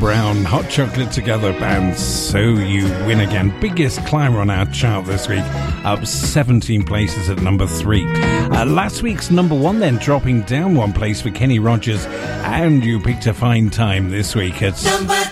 Brown, Hot Chocolate Together, and So You Win Again. Biggest climber on our chart this week, up 17 places at number 3. Last week's number 1 then dropping down 1 place for Kenny Rogers, and you picked a fine time this week at number